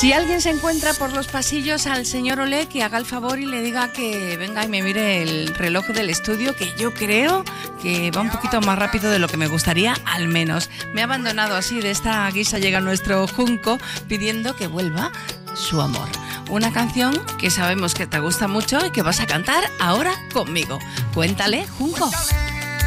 Si alguien se encuentra por los pasillos al señor Olé, que haga el favor y le diga que venga y me mire el reloj del estudio, que yo creo que va un poquito más rápido de lo que me gustaría, al menos. Me ha abandonado así, de esta guisa llega nuestro Junco pidiendo que vuelva su amor. Una canción que sabemos que te gusta mucho y que vas a cantar ahora conmigo. Cuéntale, Junco.